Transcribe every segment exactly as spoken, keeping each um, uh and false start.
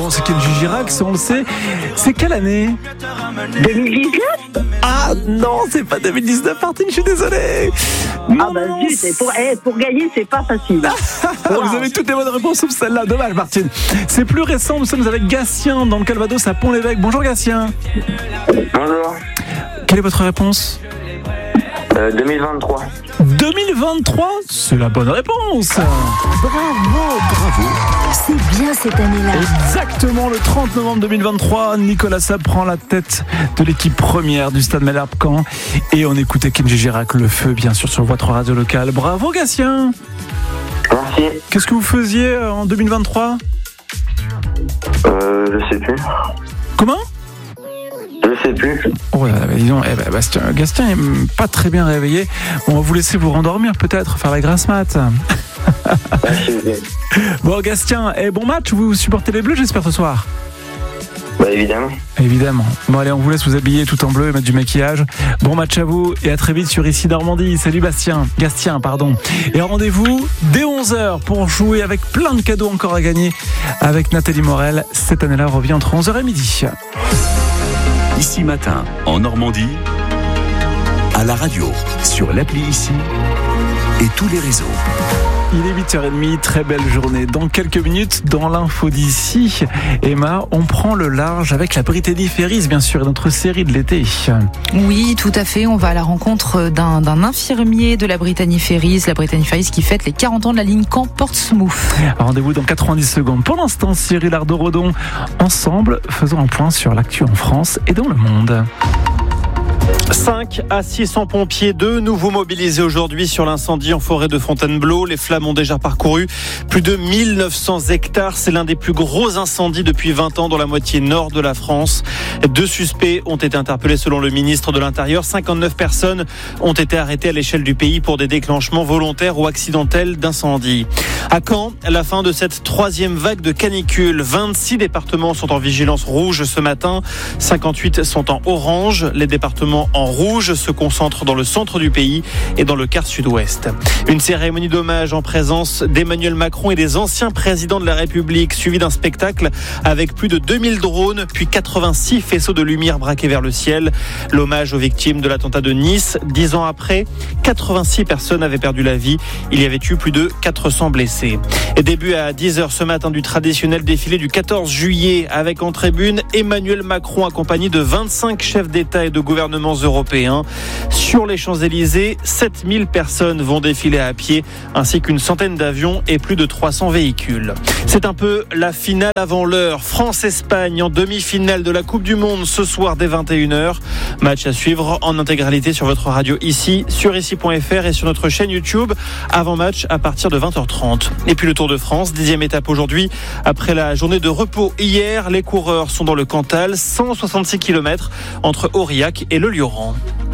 évidemment, c'est Kenji Girac, ça on le sait. C'est quelle année ? deux mille dix-neuf. Ah non, c'est pas deux mille dix-neuf, Martine, je suis désolé. Ah bah zut, c'est pour, eh, pour gagner, c'est pas facile. Wow. Vous avez toutes les bonnes réponses sauf celle-là, dommage Martine. C'est plus récent, nous sommes avec Gatien dans le Calvados à Pont-l'Évêque. Bonjour Gatien. Bonjour. Quelle est votre réponse ? Euh, deux mille vingt-trois. deux mille vingt-trois, c'est la bonne réponse. Bravo, bravo. C'est bien cette année-là. Exactement, le trente novembre deux mille vingt-trois, Nicolas Sabb prend la tête de l'équipe première du Stade Malherbe-Caen. Et on écoutait Kenji Girac, Le Feu, bien sûr, sur votre radio locale. Bravo Gatien. Merci. Qu'est-ce que vous faisiez en deux mille vingt-trois ? Euh, je sais plus. Comment ? Je sais plus. Oh là là, bah dis donc, eh bah, Bastien, Gastien est pas très bien réveillé. On va vous laisser vous rendormir peut-être, faire la grasse mat. Bon Gastien, eh, bon match, vous supportez les Bleus j'espère ce soir. Bah évidemment. Évidemment. Bon allez, on vous laisse vous habiller tout en bleu et mettre du maquillage. Bon match à vous et à très vite sur Ici Normandie. Salut Bastien, Gastien pardon. Et rendez-vous dès onze heures pour jouer avec plein de cadeaux encore à gagner avec Nathalie Morel. Cette année-là revient entre onze heures et midi. Ici Matin, en Normandie, à la radio, sur l'appli Ici et tous les réseaux. Il est huit heures trente, très belle journée. Dans quelques minutes, dans l'info d'ici, Emma, on prend le large avec la Brittany Ferries, bien sûr, et notre série de l'été. Oui, tout à fait. On va à la rencontre d'un, d'un infirmier de la Brittany Ferries, la Brittany Ferries qui fête les quarante ans de la ligne Caen-Portsmouth. Rendez-vous dans quatre-vingt-dix secondes. Pour l'instant, Cyril Ardo-Redon, ensemble, faisons un point sur l'actu en France et dans le monde. cinq à six cents pompiers, de nouveau mobilisés aujourd'hui sur l'incendie en forêt de Fontainebleau. Les flammes ont déjà parcouru plus de mille neuf cents hectares. C'est l'un des plus gros incendies depuis vingt ans dans la moitié nord de la France. Deux suspects ont été interpellés selon le ministre de l'Intérieur. cinquante-neuf personnes ont été arrêtées à l'échelle du pays pour des déclenchements volontaires ou accidentels d'incendie. À Caen, la fin de cette troisième vague de canicule. vingt-six départements sont en vigilance rouge ce matin. cinquante-huit sont en orange. Les départements en rouge se concentrent dans le centre du pays et dans le quart sud-ouest. Une cérémonie d'hommage en présence d'Emmanuel Macron et des anciens présidents de la République, suivie d'un spectacle avec plus de deux mille drones, puis quatre-vingt-six faisceaux de lumière braqués vers le ciel. L'hommage aux victimes de l'attentat de Nice. Dix ans après, quatre-vingt-six personnes avaient perdu la vie. Il y avait eu plus de quatre cents blessés. Et début à dix heures ce matin du traditionnel défilé du quatorze juillet avec en tribune Emmanuel Macron accompagné de vingt-cinq chefs d'État et de gouvernements européens. Sur les Champs-Élysées, sept mille personnes vont défiler à pied, ainsi qu'une centaine d'avions et plus de trois cents véhicules. C'est un peu la finale avant l'heure. France-Espagne en demi-finale de la Coupe du Monde ce soir dès vingt et une heures. Match à suivre en intégralité sur votre radio ici, sur ici point f r et sur notre chaîne YouTube. Avant-match à partir de vingt heures trente. Et puis le Tour de France, dixième étape aujourd'hui. Après la journée de repos hier, les coureurs sont dans le Cantal, cent soixante-six kilomètres entre Aurillac et le Lioran.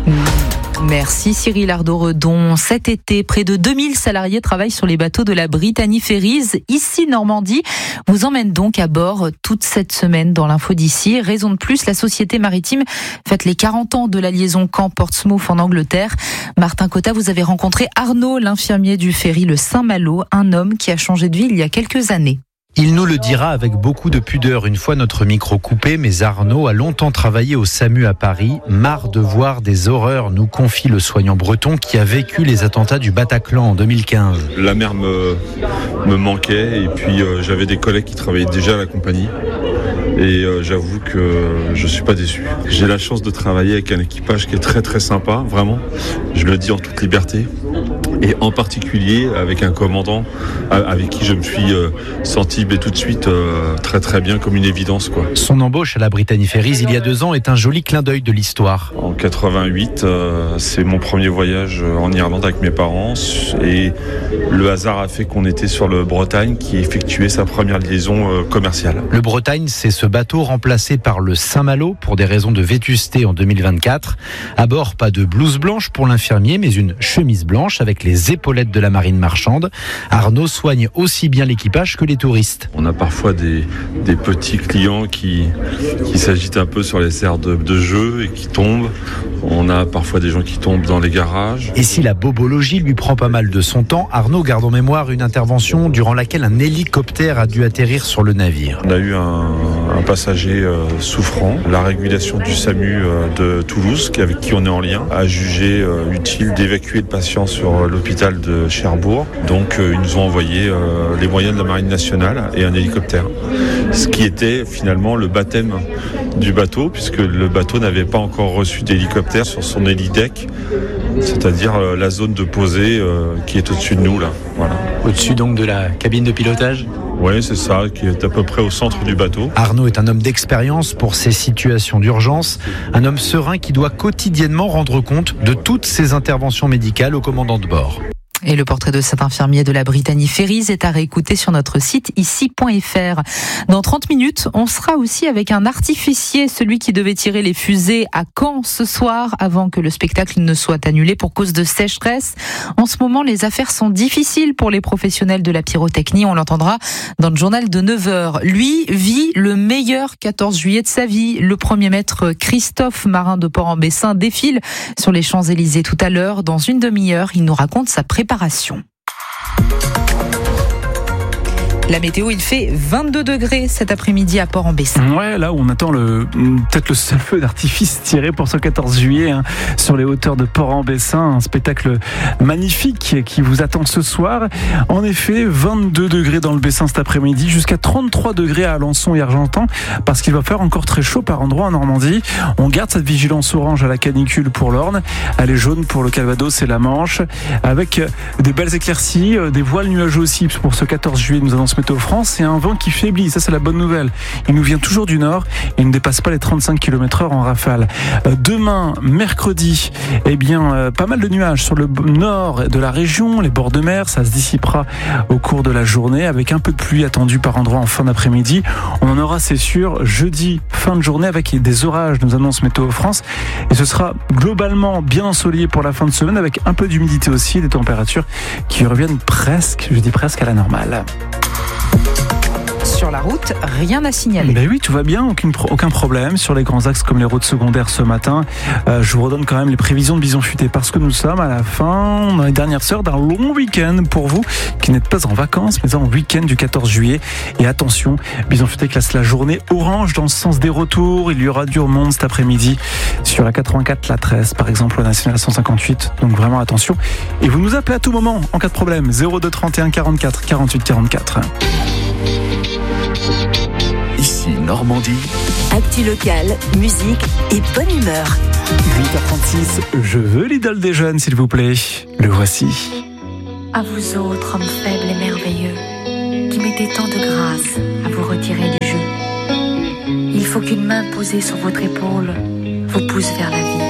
Merci Cyril Ardo-Redon. Cet été, près de deux mille salariés travaillent sur les bateaux de la Brittany Ferries. Ici Normandie vous emmène donc à bord toute cette semaine dans l'info d'ici. Raison de plus, la société maritime fête les quarante ans de la liaison Caen-Portsmouth en Angleterre. Martin Cotta, vous avez rencontré Arnaud, l'infirmier du ferry le Saint-Malo, un homme qui a changé de vie il y a quelques années. Il nous le dira avec beaucoup de pudeur une fois notre micro coupé, mais Arnaud a longtemps travaillé au SAMU à Paris. Marre de voir des horreurs, nous confie le soignant breton qui a vécu les attentats du Bataclan en deux mille quinze. La mer me, me manquait et puis euh, j'avais des collègues qui travaillaient déjà à la compagnie. Et euh, j'avoue que je suis pas déçu. J'ai la chance de travailler avec un équipage qui est très très sympa, vraiment. Je le dis en toute liberté. Et en particulier avec un commandant avec qui je me suis euh, senti mais tout de suite euh, très très bien, comme une évidence, quoi. Son embauche à la Brittany Ferries il y a deux ans est un joli clin d'œil de l'histoire. En quatre-vingt-huit, euh, c'est mon premier voyage en Irlande avec mes parents et le hasard a fait qu'on était sur le Bretagne qui effectuait sa première liaison euh, commerciale. Le Bretagne, c'est ce bateau remplacé par le Saint-Malo pour des raisons de vétusté en deux mille vingt-quatre. À bord, pas de blouse blanche pour l'infirmier, mais une chemise blanche avec les épaulettes de la marine marchande. Arnaud soigne aussi bien l'équipage que les touristes. On a parfois des, des petits clients qui, qui s'agitent un peu sur les aires de, de jeu et qui tombent. On a parfois des gens qui tombent dans les garages. Et si la bobologie lui prend pas mal de son temps, Arnaud garde en mémoire une intervention durant laquelle un hélicoptère a dû atterrir sur le navire. On a eu un, un passager euh, souffrant. La régulation du SAMU euh, de Toulouse, avec qui on est en lien, a jugé euh, utile d'évacuer le patient sur euh, l'hôpital de Cherbourg. Donc euh, ils nous ont envoyé euh, les moyens de la Marine nationale et un hélicoptère. Ce qui était finalement le baptême du bateau, puisque le bateau n'avait pas encore reçu d'hélicoptère sur son hélideck, c'est-à-dire euh, la zone de posée euh, qui est au-dessus de nous là. Voilà. Au-dessus donc de la cabine de pilotage ? Oui, c'est ça, qui est à peu près au centre du bateau. Arnaud est un homme d'expérience pour ces situations d'urgence, un homme serein qui doit quotidiennement rendre compte de toutes ses interventions médicales au commandant de bord. Et le portrait de cet infirmier de la Brittany Ferries est à réécouter sur notre site ici point f r. Dans trente minutes, on sera aussi avec un artificier, celui qui devait tirer les fusées à Caen ce soir avant que le spectacle ne soit annulé pour cause de sécheresse. En ce moment, les affaires sont difficiles pour les professionnels de la pyrotechnie. On l'entendra dans le journal de neuf heures. Lui vit le meilleur quatorze juillet de sa vie. Le premier maître Christophe, marin de Port-en-Bessin, défile sur les Champs-Élysées tout à l'heure. Dans une demi-heure, il nous raconte sa préparation. La météo, il fait vingt-deux degrés cet après-midi à Port-en-Bessin. Ouais, là où on attend le, peut-être le seul feu d'artifice tiré pour ce quatorze juillet hein, sur les hauteurs de Port-en-Bessin. Un spectacle magnifique qui vous attend ce soir. En effet, vingt-deux degrés dans le Bessin cet après-midi, jusqu'à trente-trois degrés à Alençon et Argentan, parce qu'il va faire encore très chaud par endroits en Normandie. On garde cette vigilance orange à la canicule pour l'Orne. Elle est jaune pour le Calvados et la Manche, avec des belles éclaircies, des voiles nuageux aussi pour ce quatorze juillet, nous annonce Météo France, et un vent qui faiblit, ça c'est la bonne nouvelle. Il nous vient toujours du nord, il ne dépasse pas les trente-cinq kilomètres heure en rafale. Demain, mercredi, eh bien, pas mal de nuages sur le nord de la région, les bords de mer, ça se dissipera au cours de la journée, avec un peu de pluie attendue par endroits en fin d'après-midi. On en aura, c'est sûr, jeudi, fin de journée, avec des orages, nous annonce Météo France, et ce sera globalement bien ensoleillé pour la fin de semaine, avec un peu d'humidité aussi, des températures qui reviennent presque, je dis presque à la normale. Sur la route, rien à signaler. Ben oui, tout va bien, aucun, aucun problème sur les grands axes comme les routes secondaires ce matin. Euh, je vous redonne quand même les prévisions de Bison Futé parce que nous sommes à la fin, dans les dernières heures d'un long week-end pour vous qui n'êtes pas en vacances mais en week-end du quatorze juillet. Et attention, Bison Futé classe la journée orange dans le sens des retours. Il y aura du monde cet après-midi sur la quatre-vingt-quatre, la treize par exemple, la nationale cent cinquante-huit. Donc vraiment attention. Et vous nous appelez à tout moment en cas de problème. zéro deux trente et un quarante-quatre quarante-huit quarante-quatre. Ici Normandie. Actu locale, musique et bonne humeur. huit heures trente-six, je veux l'idole des jeunes s'il vous plaît. Le voici. À vous autres, hommes faibles et merveilleux, qui mettez tant de grâce à vous retirer du jeu. Il faut qu'une main posée sur votre épaule vous pousse vers la vie.